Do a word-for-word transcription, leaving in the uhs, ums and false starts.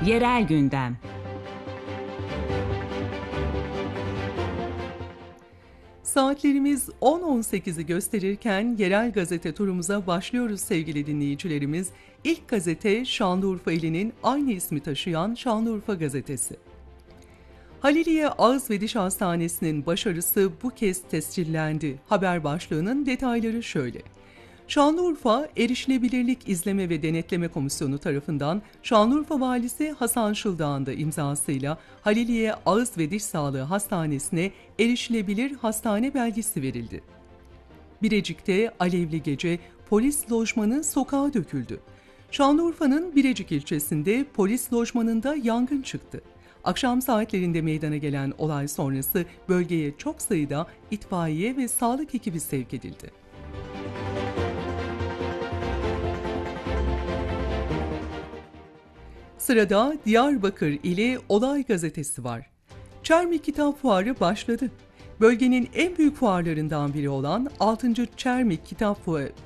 Yerel gündem. Saatlerimiz on on sekizi gösterirken yerel gazete turumuza başlıyoruz sevgili dinleyicilerimiz. İlk gazete Şanlıurfa ilinin aynı ismi taşıyan Şanlıurfa Gazetesi. Haliliye Ağız ve Diş Hastanesi'nin başarısı bu kez tescillendi. Haber başlığının detayları şöyle. Şanlıurfa Erişilebilirlik İzleme ve Denetleme Komisyonu tarafından Şanlıurfa Valisi Hasan Şıldağ'ın da imzasıyla Haliliye Ağız ve Diş Sağlığı Hastanesi'ne erişilebilir hastane belgesi verildi. Birecik'te alevli gece polis lojmanı sokağa döküldü. Şanlıurfa'nın Birecik ilçesinde polis lojmanında yangın çıktı. Akşam saatlerinde meydana gelen olay sonrası bölgeye çok sayıda itfaiye ve sağlık ekibi sevk edildi. Sırada Diyarbakır ili Olay Gazetesi var. Çermik Kitap Fuarı başladı. Bölgenin en büyük fuarlarından biri olan altıncı Çermik Kitap Fuarı